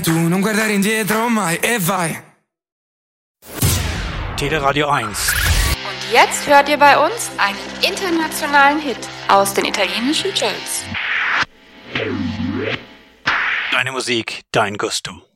Tu non guardare indietro mai e vai. Teleradio 1. Und jetzt hört ihr bei uns einen internationalen Hit aus den italienischen Charts. Deine Musik, dein Gusto.